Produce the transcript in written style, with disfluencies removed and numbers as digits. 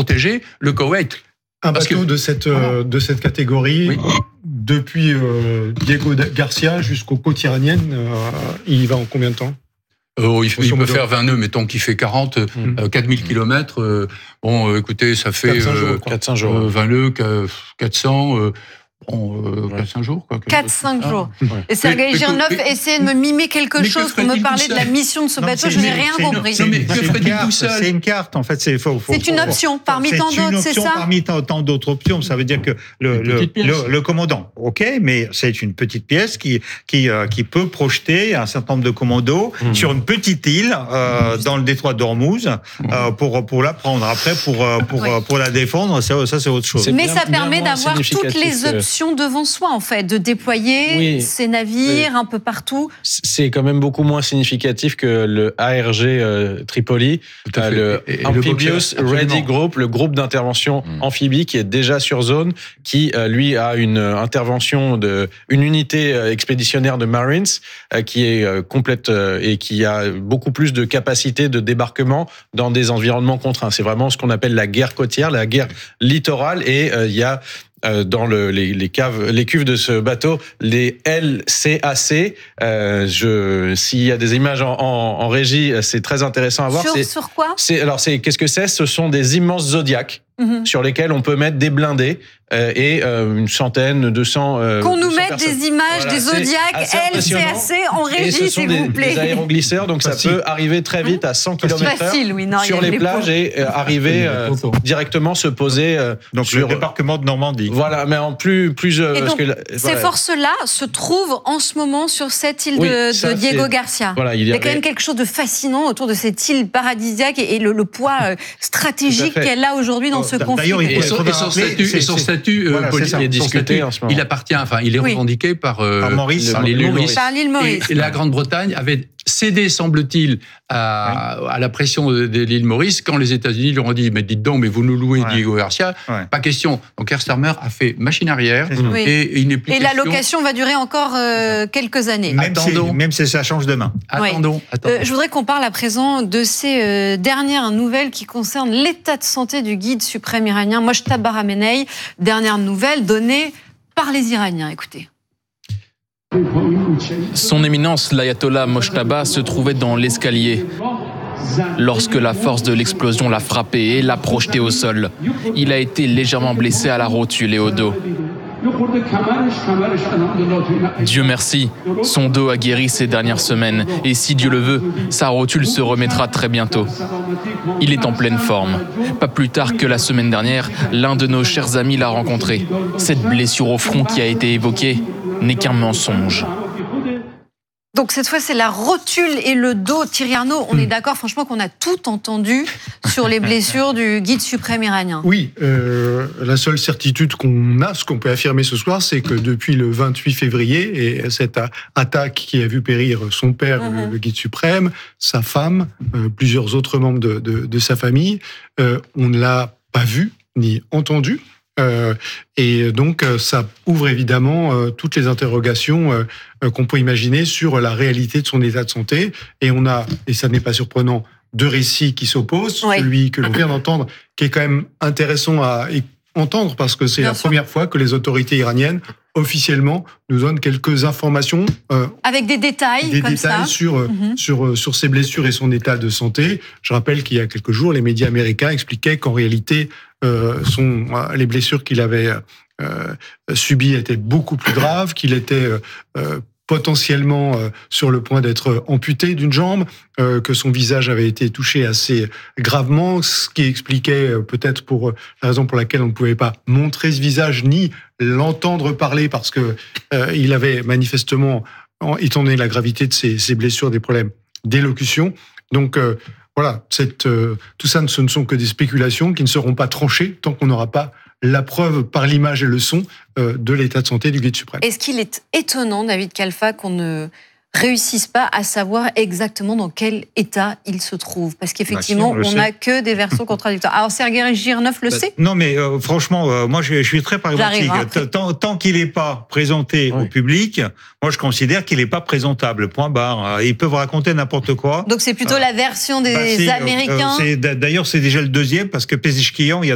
protéger le Koweït. Un bateau de cette catégorie, depuis Diego Garcia jusqu'aux côtes iraniennes, il y va en combien de temps ? Il peut faire 20 nœuds, mettons qu'il fait 4000 km. Écoutez, ça fait 4-5 jours. 20 nœuds, 400... 4-5 jours, quoi. 4-5 jours. Et Sergueï Girnov essaie de me mimer quelque chose pour me parler de la mission de ce bateau. Je n'ai rien compris. C'est une carte, en fait. C'est une option parmi tant d'autres, c'est ça ? Parmi tant d'autres options. Ça veut dire que le commandant, mais c'est une petite pièce qui peut projeter un certain nombre de commandos sur une petite île dans le détroit d'Ormuz pour la prendre. Après, pour la défendre, ça c'est autre chose. Mais ça permet d'avoir toutes les options devant soi, en fait, de déployer ces navires un peu partout. C'est quand même beaucoup moins significatif que le ARG Tripoli, le Amphibious Ready Group, le groupe d'intervention amphibie qui est déjà sur zone, qui lui a une intervention une unité expéditionnaire de Marines qui est complète et qui a beaucoup plus de capacité de débarquement dans des environnements contraints. C'est vraiment ce qu'on appelle la guerre côtière, la guerre littorale, et il y a dans les cuves de ce bateau, les LCAC. S'il y a des images en régie, c'est très intéressant à voir. Sur quoi ? Qu'est-ce que c'est ? Ce sont des immenses Zodiacs sur lesquels on peut mettre des blindés et une centaine, 200. Qu'on nous mette des images des Zodiacs LCAC en régie, s'il vous plaît. Des aéroglisseurs, donc ça peut arriver très vite à 100 km/h sur les plages et arriver directement se poser. Donc sur le débarquement de Normandie. Voilà, mais en plus. Ces forces-là se trouvent en ce moment sur cette île de Diego Garcia. Voilà, il y a quand même quelque chose de fascinant autour de cette île paradisiaque et le poids stratégique qu'elle a aujourd'hui dans ce conflit. Et son statut politique est discuté en ce moment. Il appartient, il est revendiqué par l'île Maurice. Et la Grande-Bretagne avait cédé, semble-t-il, à la pression de l'île Maurice quand les États-Unis leur ont dit mais dites donc, mais vous nous louez Diego Garcia, pas question. Donc Keir Starmer a fait machine arrière et il n'est plus question. Et la location va durer encore quelques années. Même si ça change demain. Attendons. Je voudrais qu'on parle à présent de ces dernières nouvelles qui concernent l'état de santé du guide suprême iranien Mojtaba Khamenei. Dernière nouvelle donnée par les Iraniens. Écoutez. Son éminence, l'ayatollah Mojtaba, se trouvait dans l'escalier lorsque la force de l'explosion l'a frappé et l'a projeté au sol. Il a été légèrement blessé à la rotule et au dos. Dieu merci, son dos a guéri ces dernières semaines et si Dieu le veut, sa rotule se remettra très bientôt. Il est en pleine forme. Pas plus tard que la semaine dernière, l'un de nos chers amis l'a rencontré. Cette blessure au front qui a été évoquée n'est qu'un mensonge. Donc cette fois, c'est la rotule et le dos. Thierry Arnaud, on est d'accord, franchement, qu'on a tout entendu sur les blessures du guide suprême iranien. Oui, la seule certitude qu'on a, ce qu'on peut affirmer ce soir, c'est que depuis le 28 février, et cette attaque qui a vu périr son père, le guide suprême, sa femme, plusieurs autres membres de sa famille, on ne l'a pas vu ni entendu. Et donc, ça ouvre évidemment toutes les interrogations qu'on peut imaginer sur la réalité de son état de santé. Et on a, et ça n'est pas surprenant, deux récits qui s'opposent. Celui que l'on vient d'entendre, qui est quand même intéressant à entendre, parce que c'est la première fois que les autorités iraniennes, officiellement, nous donnent quelques informations. Avec des détails comme ça. Sur ses blessures et son état de santé. Je rappelle qu'il y a quelques jours, les médias américains expliquaient qu'en réalité, les blessures qu'il avait subies étaient beaucoup plus graves, qu'il était potentiellement sur le point d'être amputé d'une jambe, que son visage avait été touché assez gravement, ce qui expliquait peut-être pour la raison pour laquelle on ne pouvait pas montrer ce visage ni l'entendre parler, parce que il avait manifestement, étant donné la gravité de ses blessures, des problèmes d'élocution. Donc voilà, tout ça, ce ne sont que des spéculations qui ne seront pas tranchées tant qu'on n'aura pas la preuve par l'image et le son de l'état de santé du guide suprême. Est-ce qu'il est étonnant, David Khalfa, qu'on ne réussissent pas à savoir exactement dans quel état il se trouve? Parce qu'effectivement, on n'a que des versions contradictoires. Alors, Sergueï Girnov le sait? Non, mais franchement, moi, je suis très pragmatique. Tant qu'il n'est pas présenté au public, moi, je considère qu'il n'est pas présentable. Point barre. Ils peuvent raconter n'importe quoi. Donc, c'est plutôt la version des Américains. D'ailleurs, c'est déjà le deuxième, parce que Pezeshkian, il y a